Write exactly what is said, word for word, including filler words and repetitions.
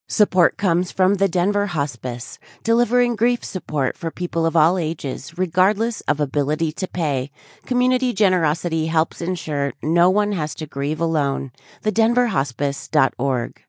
Support comes from the Denver Hospice, delivering grief support for people of all ages, regardless of ability to pay. Community generosity helps ensure no one has to grieve alone. the denver hospice dot org.